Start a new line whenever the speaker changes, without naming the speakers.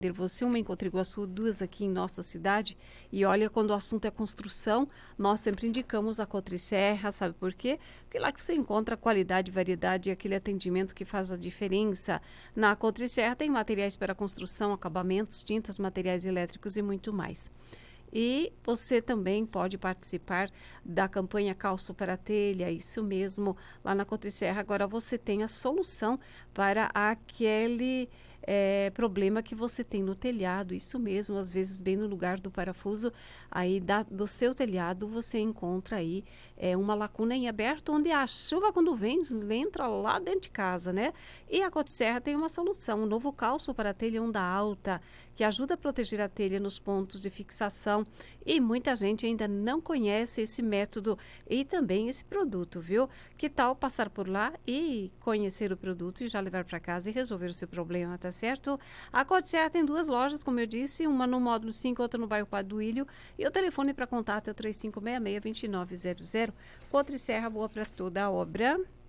Você, uma em Cotriguaçu, duas aqui em nossa cidade. E olha, quando o assunto é construção, nós sempre indicamos a Cotricerra, sabe por quê? Porque lá que você encontra qualidade, variedade e aquele atendimento que faz a diferença. Na Cotricerra tem materiais para construção, acabamentos, tintas, materiais elétricos e muito mais. E você também pode participar da campanha Calço para Telha, isso mesmo, lá na Cotricerra. Agora você tem a solução para aquele problema que você tem no telhado, isso mesmo, às vezes bem no lugar do parafuso, aí do seu telhado você encontra aí uma lacuna em aberto, onde a chuva quando vem, entra lá dentro de casa, né? E a Cotricerra tem uma solução, um novo calço para telha onda alta, que ajuda a proteger a telha nos pontos de fixação, e muita gente ainda não conhece esse método e também esse produto, viu? Que tal passar por lá e conhecer o produto e já levar para casa e resolver o seu problema, tá certo? A Cotricerra tem duas lojas, como eu disse, uma no Módulo 5, outra no bairro Padre Duílio, e o telefone para contato é o 3566-2900. Cotricerra, boa para toda a obra.